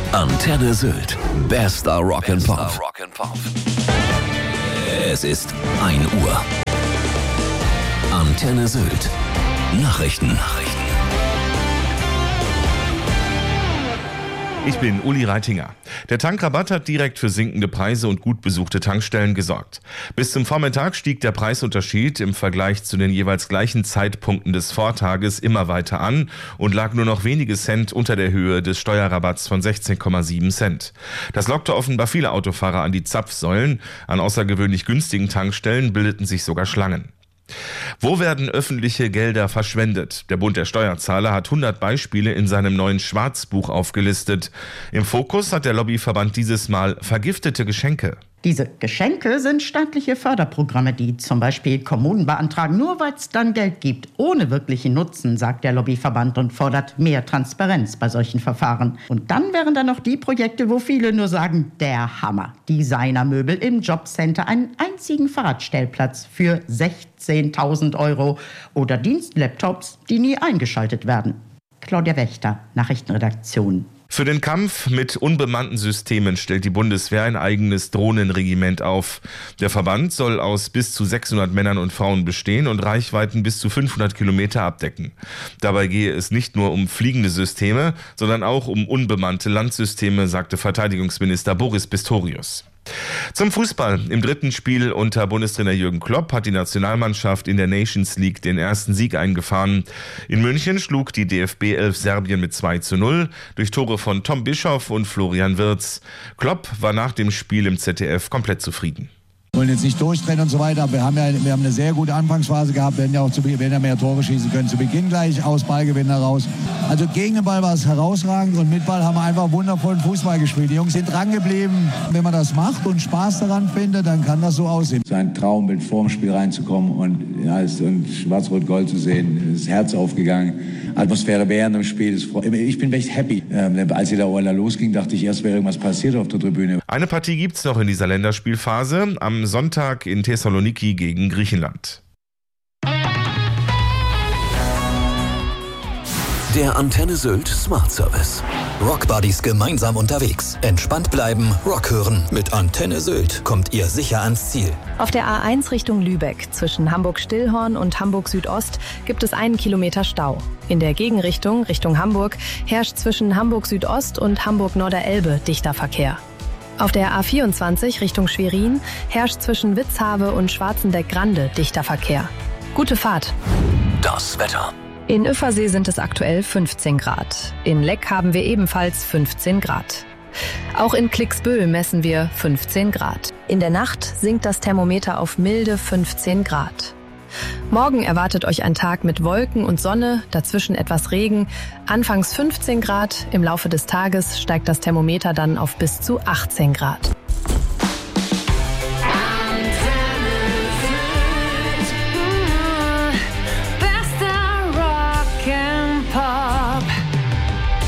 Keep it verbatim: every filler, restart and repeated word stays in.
Antenne Sylt. Bester Rock and Pop. Es ist ein Uhr. Antenne Sylt. Nachrichten. Nachrichten. Ich bin Uli Reitinger. Der Tankrabatt hat direkt für sinkende Preise und gut besuchte Tankstellen gesorgt. Bis zum Vormittag stieg der Preisunterschied im Vergleich zu den jeweils gleichen Zeitpunkten des Vortages immer weiter an und lag nur noch wenige Cent unter der Höhe des Steuerrabatts von sechzehn Komma sieben Cent. Das lockte offenbar viele Autofahrer an die Zapfsäulen. An außergewöhnlich günstigen Tankstellen bildeten sich sogar Schlangen. Wo werden öffentliche Gelder verschwendet? Der Bund der Steuerzahler hat hundert Beispiele in seinem neuen Schwarzbuch aufgelistet. Im Fokus hat der Lobbyverband dieses Mal vergiftete Geschenke. Diese Geschenke sind staatliche Förderprogramme, die zum Beispiel Kommunen beantragen, nur weil es dann Geld gibt, ohne wirklichen Nutzen, sagt der Lobbyverband und fordert mehr Transparenz bei solchen Verfahren. Und dann wären da noch die Projekte, wo viele nur sagen, der Hammer. Designermöbel im Jobcenter, einen einzigen Fahrradstellplatz für sechzehntausend Euro oder Dienstlaptops, die nie eingeschaltet werden. Claudia Wächter, Nachrichtenredaktion. Für den Kampf mit unbemannten Systemen stellt die Bundeswehr ein eigenes Drohnenregiment auf. Der Verband soll aus bis zu sechshundert Männern und Frauen bestehen und Reichweiten bis zu fünfhundert Kilometer abdecken. Dabei gehe es nicht nur um fliegende Systeme, sondern auch um unbemannte Landsysteme, sagte Verteidigungsminister Boris Pistorius. Zum Fußball. Im dritten Spiel unter Bundestrainer Jürgen Klopp hat die Nationalmannschaft in der Nations League den ersten Sieg eingefahren. In München schlug die D F B elf Serbien mit zwei zu null durch Tore von Tom Bischoff und Florian Wirtz. Klopp war nach dem Spiel im Z D F komplett zufrieden. Wir wollen jetzt nicht durchdrehen und so weiter, aber wir haben ja wir haben eine sehr gute Anfangsphase gehabt, wir hätten ja auch zu, wir hätten ja mehr Tore schießen können, zu Beginn gleich aus Ballgewinn heraus. Also gegen den Ball war es herausragend und mit Ball haben wir einfach wundervollen Fußball gespielt. Die Jungs sind dran geblieben. Wenn man das macht und Spaß daran findet, dann kann das so aussehen. So ein Traum, mit vorm Spiel reinzukommen und, ja, und Schwarz-Rot-Gold zu sehen, das Herz aufgegangen. Atmosphäre während dem Spiel. Ich bin echt happy. Ähm, als der Oiler losging, dachte ich erst, wäre irgendwas passiert auf der Tribüne. Eine Partie gibt's noch in dieser Länderspielphase. Am Sonntag in Thessaloniki gegen Griechenland. Der Antenne Sylt Smart Service. Rockbuddies gemeinsam unterwegs. Entspannt bleiben, Rock hören. Mit Antenne Sylt kommt ihr sicher ans Ziel. Auf der A eins Richtung Lübeck zwischen Hamburg-Stillhorn und Hamburg-Südost gibt es einen Kilometer Stau. In der Gegenrichtung, Richtung Hamburg, herrscht zwischen Hamburg-Südost und Hamburg-Norderelbe dichter Verkehr. Auf der A vierundzwanzig Richtung Schwerin herrscht zwischen Witzhawe und Schwarzenbeck-Grande dichter Verkehr. Gute Fahrt. Das Wetter. In Üffersee sind es aktuell fünfzehn Grad. In Leck haben wir ebenfalls fünfzehn Grad. Auch in Klicksbühl messen wir fünfzehn Grad. In der Nacht sinkt das Thermometer auf milde fünfzehn Grad. Morgen erwartet euch ein Tag mit Wolken und Sonne, dazwischen etwas Regen. Anfangs fünfzehn Grad, im Laufe des Tages steigt das Thermometer dann auf bis zu achtzehn Grad.